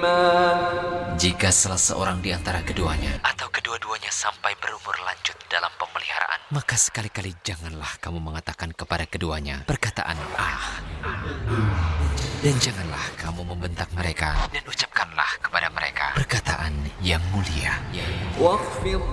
Jika salah seorang di antara keduanya atau kedua-duanya sampai berumur lanjut dalam pemeliharaan, maka sekali-kali janganlah kamu mengatakan kepada keduanya perkataan dan janganlah kamu membentak mereka dan ucapkanlah kepada mereka perkataan yang mulia.